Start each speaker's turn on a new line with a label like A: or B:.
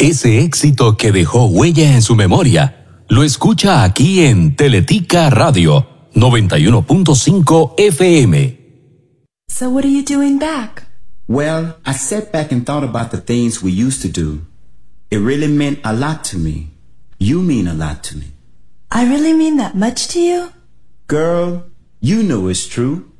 A: Ese éxito que dejó huella en su memoria, lo escucha aquí en Teletica Radio 91.5 FM.
B: So what are you doing back?
C: Well, I sat back and thought about the things we used to do. It really meant a lot to me. You mean a lot to me.
B: I really mean that much to you?
C: Girl, you know it's true.